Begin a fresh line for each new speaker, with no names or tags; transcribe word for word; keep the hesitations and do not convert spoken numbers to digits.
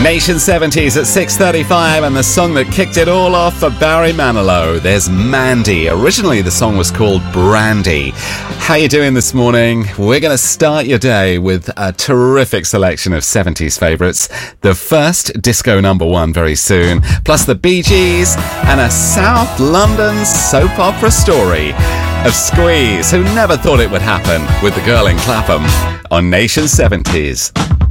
Nation seventies at six thirty-five, and the song that kicked it all off for Barry Manilow. There's Mandy. Originally, the song was called Brandy. How you doing this morning? We're going to start your day with a terrific selection of seventies favourites. The first disco number one very soon, plus the Bee Gees and a South London soap opera story of Squeeze, who never thought it would happen with the girl in Clapham on Nation seventies.